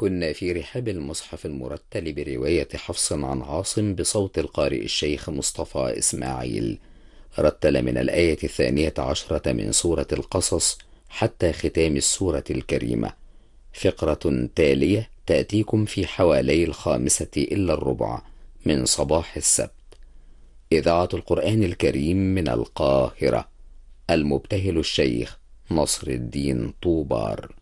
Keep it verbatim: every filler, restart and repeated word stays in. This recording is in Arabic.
كنا في رحاب المصحف المرتل برواية حفص عن عاصم بصوت القارئ الشيخ مصطفى إسماعيل. رتل من الآية الثانية عشرة من سورة القصص حتى ختام السورة الكريمة. فقرة تالية تأتيكم في حوالي الخامسة إلا الربع من صباح السبت. إذاعة القرآن الكريم من القاهرة. المبتهل الشيخ نصر الدين طوبار.